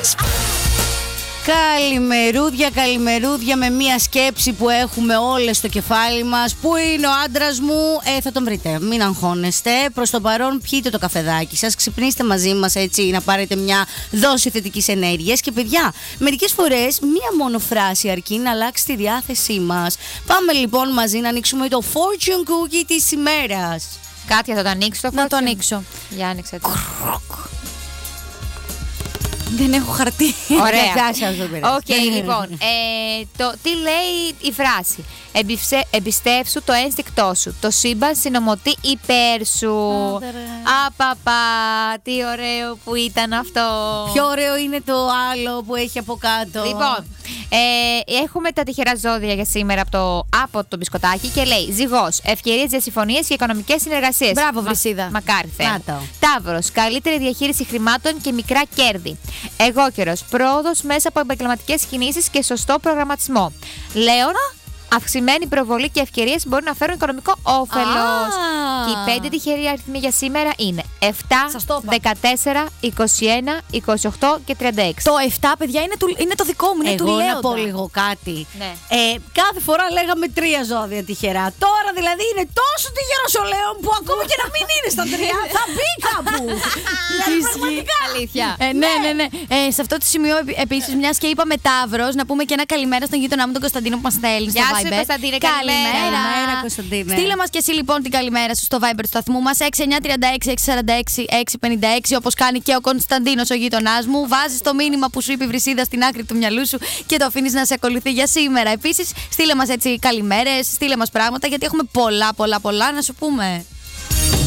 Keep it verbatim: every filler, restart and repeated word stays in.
Καλημερούδια, καλημερούδια με μία σκέψη που έχουμε όλες στο κεφάλι μας. Πού είναι ο άντρας μου? Ε, θα τον βρείτε, μην αγχώνεστε. Προς το παρόν πιείτε το καφεδάκι σας, ξυπνήστε μαζί μας έτσι να πάρετε μια δόση θετικής ενέργειας. Και παιδιά, μερικές φορές μία μόνο φράση αρκεί να αλλάξει τη διάθεσή μας. Πάμε λοιπόν μαζί να ανοίξουμε το fortune cookie της ημέρας. Κάτια, θα το ανοίξω το fortune? Να το ανοίξω. Για άνοιξε το. Δεν έχω χαρτί. Ωραία. Οκ, okay, λοιπόν. Ε, το, τι λέει η φράση? Εμπιψε, εμπιστεύσου το ένστικτό σου. Το σύμπαν συνομωτεί υπέρ σου. Απαπα, τι ωραίο που ήταν αυτό. Πιο ωραίο είναι το άλλο που έχει από κάτω. Λοιπόν, ε, έχουμε τα τυχερά ζώδια για σήμερα από το, από το μπισκοτάκι και λέει: Ζυγός, ευκαιρίες για συμφωνίες και οικονομικές συνεργασίες. Μπράβο, Βρυσίδα. Μα, μακάρι Θεέ. Ταύρος, καλύτερη διαχείριση χρημάτων και μικρά κέρδη. Αιγόκερος, πρόοδος μέσα από επαγγελματικές κινήσεις και σωστό προγραμματισμό. Λέωνα, αυξημένη προβολή και ευκαιρίες μπορεί να φέρουν οικονομικό όφελος. Και οι πέντε τυχεροί αριθμοί για σήμερα είναι επτά, δεκατέσσερα, είκοσι ένα, είκοσι οκτώ και τριάντα έξι. Το επτά, παιδιά, είναι, του, είναι το δικό μου, είναι Εγώ του Λέοντα. να πω λίγο κάτι. Ναι. Ε, κάθε φορά λέγαμε τρία ζώδια τυχερά. Τώρα δηλαδή είναι τόσο τυχερός ο Λέων που ακόμα και να μην είναι στα τρία θα μπει κάπου. Δηλαδή, πραγματικά. Αλήθεια. Ε, ναι, ναι, ναι. Ε, σε αυτό το σημείο επίσης, μιας και είπαμε Ταύρος, να πούμε και ένα καλημέρα στον γείτονά μου τον Κωνσταντίνο που μας στέλνει στο Viber. Κωνσταντίνε, καλημέρα. Καλημέρα, Κωνσταντίνε. Στείλε μας και εσύ λοιπόν την καλημέρα σου στο Viber του σταθμού μας έξι εννιά τρία έξι, έξι τέσσερα έξι, έξι πέντε έξι, όπως κάνει και ο Κωνσταντίνος ο γείτονάς μου. Βάζεις το μήνυμα που σου είπε η Βρυσίδα στην άκρη του μυαλού σου και το αφήνεις να σε ακολουθεί για σήμερα. Επίσης, στείλε μας έτσι καλημέρες, στείλε μας πράγματα γιατί έχουμε πολλά, πολλά, πολλά να σου πούμε.